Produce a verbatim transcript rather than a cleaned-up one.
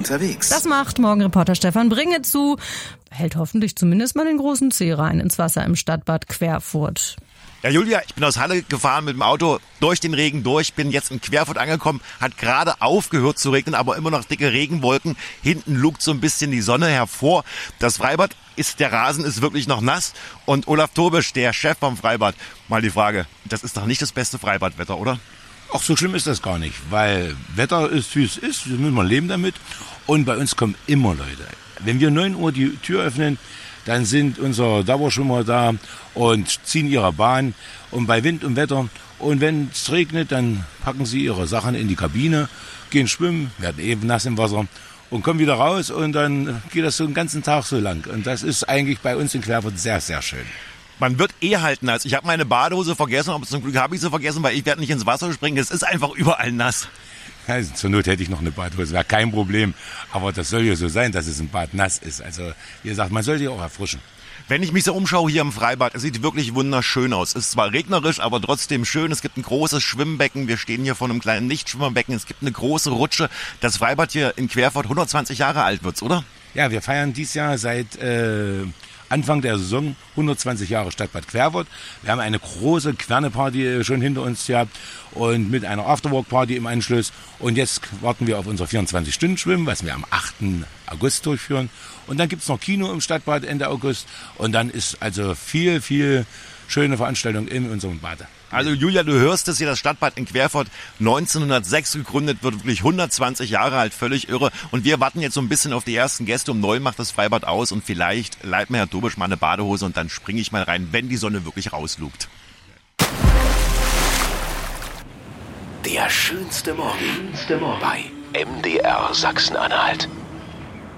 unterwegs. Das macht Morgenreporter Stefan Bringezu. Hält hoffentlich zumindest mal den großen Zeh rein ins Wasser im Stadtbad Querfurt. Ja, Julia, ich bin aus Halle gefahren mit dem Auto durch den Regen durch, bin jetzt in Querfurt angekommen, hat gerade aufgehört zu regnen, aber immer noch dicke Regenwolken. Hinten lugt so ein bisschen die Sonne hervor. Das Freibad ist, der Rasen ist wirklich noch nass. Und Olaf Tobisch, der Chef vom Freibad, mal die Frage, das ist doch nicht das beste Freibadwetter, oder? Ach, so schlimm ist das gar nicht, weil Wetter ist, wie es ist, wir müssen mal leben damit. Und bei uns kommen immer Leute. Wenn wir neun Uhr die Tür öffnen, dann sind unsere Dauerschwimmer da und ziehen ihre Bahn und bei Wind und Wetter. Und wenn es regnet, dann packen sie ihre Sachen in die Kabine, gehen schwimmen, werden eben nass im Wasser und kommen wieder raus und dann geht das so den ganzen Tag so lang. Und das ist eigentlich bei uns in Querfurt sehr, sehr schön. Man wird eh halt nass. Ich habe meine Badehose vergessen, aber zum Glück habe ich sie vergessen, weil ich werde nicht ins Wasser springen. Es ist einfach überall nass. Ja, zur Not hätte ich noch eine Badehose, wäre kein Problem. Aber das soll ja so sein, dass es im Bad nass ist. Also, wie gesagt, man sollte ja auch erfrischen. Wenn ich mich so umschaue hier im Freibad, es sieht wirklich wunderschön aus. Es ist zwar regnerisch, aber trotzdem schön. Es gibt ein großes Schwimmbecken. Wir stehen hier vor einem kleinen Nichtschwimmerbecken. Es gibt eine große Rutsche. Das Freibad hier in Querfurt hundertzwanzig Jahre alt wird's, oder? Ja, wir feiern dieses Jahr seit äh, Anfang der Saison hundertzwanzig Jahre Stadtbad Querfurt. Wir haben eine große Querneparty schon hinter uns gehabt und mit einer Afterwork-Party im Anschluss. Und jetzt warten wir auf unser vierundzwanzig-Stunden-Schwimmen, was wir am achten August durchführen. Und dann gibt's noch Kino im Stadtbad Ende August. Und dann ist also viel, viel schöne Veranstaltung in unserem Bad. Also Julia, du hörst es hier, das Stadtbad in Querfurt neunzehnhundertsechs gegründet, wird wirklich hundertzwanzig Jahre alt, völlig irre. Und wir warten jetzt so ein bisschen auf die ersten Gäste. Um neun macht das Freibad aus und vielleicht leiht mir Herr Tobisch mal eine Badehose und dann springe ich mal rein, wenn die Sonne wirklich rauslugt. Der schönste Morgen bei M D R Sachsen-Anhalt.